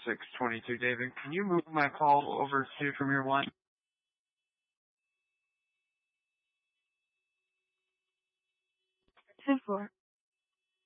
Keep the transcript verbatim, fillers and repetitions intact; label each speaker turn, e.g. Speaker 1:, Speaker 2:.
Speaker 1: six twenty-two. David, can you move my call over to Premier One?
Speaker 2: ten four.